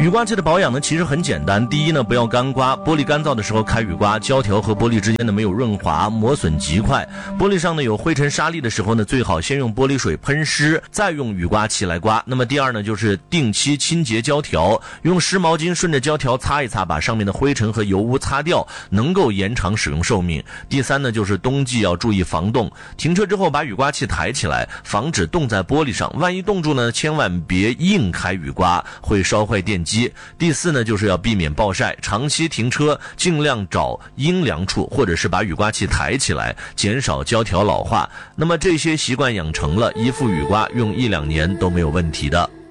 雨刮器的保养呢，其实很简单。第一呢，不要干刮，玻璃干燥的时候开雨刮，胶条和玻璃之间呢没有润滑，磨损极快。玻璃上呢有灰尘沙粒的时候呢，最好先用玻璃水喷湿，再用雨刮器来刮。那么第二呢，就是定期清洁胶条，用湿毛巾顺着胶条擦一擦，把上面的灰尘和油污擦掉，能够延长使用寿命。第三呢，就是冬季要注意防冻，停车之后把雨刮器抬起来，防止冻在玻璃上，万一冻住呢，千万别硬开雨刮，会烧坏电机。第四呢，就是要避免暴晒，长期停车尽量找阴凉处，或者是把雨刮器抬起来，减少胶条老化。那么这些习惯养成了，一副雨刮用1-2年都没有问题的。